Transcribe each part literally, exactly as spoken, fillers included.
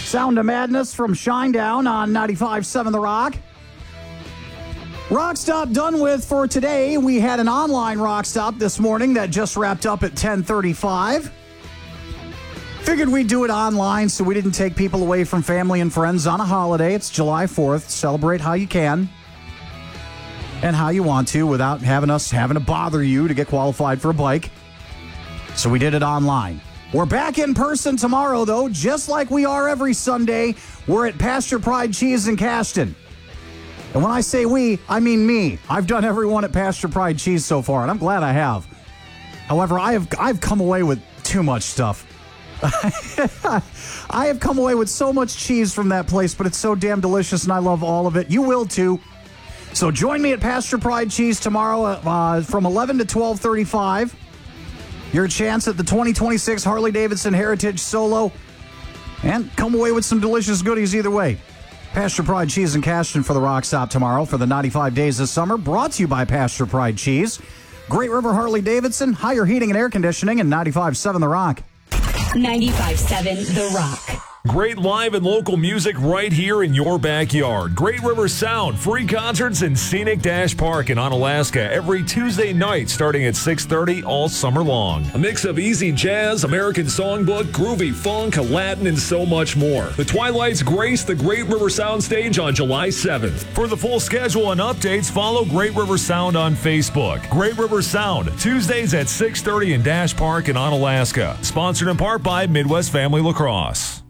Sound of Madness from Shinedown on ninety-five point seven The Rock. Rock Stop done with for today. We had an online Rock Stop this morning that just wrapped up at ten thirty-five. Figured we'd do it online so we didn't take people away from family and friends on a holiday. It's July fourth. Celebrate how you can and how you want to without having us having to bother you to get qualified for a bike. So we did it online. We're back in person tomorrow, though, just like we are every Sunday. We're at Pasture Pride Cheese in Cashton. And when I say we, I mean me. I've done everyone at Pasture Pride Cheese so far, and I'm glad I have. However, I have I've come away with too much stuff. I have come away with so much cheese from that place, but it's so damn delicious, and I love all of it. You will, too. So join me at Pasture Pride Cheese tomorrow uh, from eleven to twelve thirty-five. Your chance at the twenty twenty-six Harley-Davidson Heritage Solo, and come away with some delicious goodies either way. Pasture Pride Cheese in Cashton for the Rock Stop tomorrow for the ninety-five days of summer. Brought to you by Pasture Pride Cheese. Great River Harley-Davidson, higher heating and air conditioning, and ninety-five point seven The Rock. ninety-five point seven The Rock. Great live and local music right here in your backyard. Great River Sound, free concerts in Scenic Dash Park in Onalaska every Tuesday night starting at six thirty all summer long. A mix of easy jazz, American songbook, groovy funk, Latin, and so much more. The Twilights grace the Great River Sound stage on July seventh. For the full schedule and updates, follow Great River Sound on Facebook. Great River Sound, Tuesdays at six thirty in Dash Park in Onalaska. Sponsored in part by Midwest Family Lacrosse.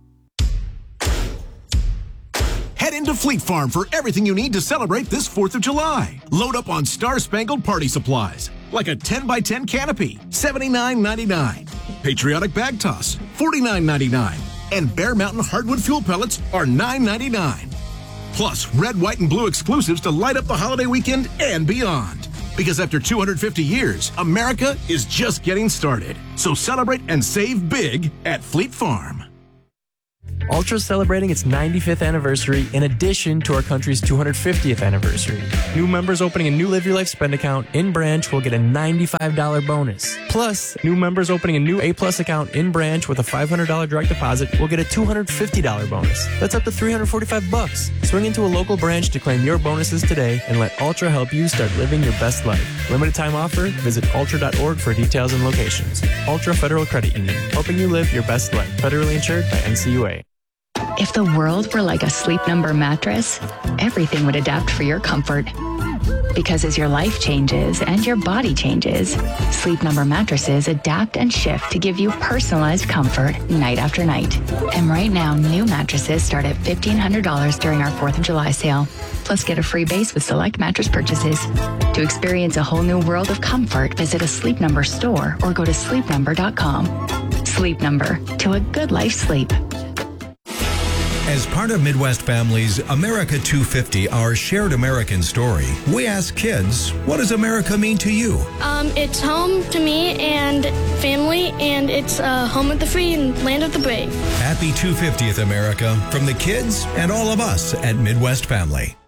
Head into Fleet Farm for everything you need to celebrate this fourth of July. Load up on Star-Spangled Party supplies, like a ten by ten canopy, seventy-nine ninety-nine. Patriotic Bag Toss, forty-nine ninety-nine. And Bear Mountain Hardwood Fuel Pellets are nine ninety-nine. Plus, red, white, and blue exclusives to light up the holiday weekend and beyond. Because after two hundred fifty years, America is just getting started. So celebrate and save big at Fleet Farm. Ultra is celebrating its ninety-fifth anniversary in addition to our country's two hundred fiftieth anniversary. New members opening a new Live Your Life spend account in branch will get a ninety-five dollars bonus. Plus, new members opening a new A-Plus account in branch with a five hundred dollars direct deposit will get a two hundred fifty dollars bonus. That's up to three hundred forty-five bucks. Swing into a local branch to claim your bonuses today and let Ultra help you start living your best life. Limited time offer? Visit ultra dot org for details and locations. Ultra Federal Credit Union, helping you live your best life. Federally insured by N C U A. If the world were like a Sleep Number mattress, everything would adapt for your comfort. Because as your life changes and your body changes, Sleep Number mattresses adapt and shift to give you personalized comfort night after night. And right now, new mattresses start at fifteen hundred dollars during our fourth of July sale. Plus, get a free base with select mattress purchases. To experience a whole new world of comfort, visit a Sleep Number store or go to sleep number dot com. Sleep Number, to a good life sleep. As part of Midwest Family's America two fifty, our shared American story, we ask kids, what does America mean to you? Um, it's home to me and family, and it's uh, home of the free and land of the brave. Happy two hundred fiftieth, America, from the kids and all of us at Midwest Family.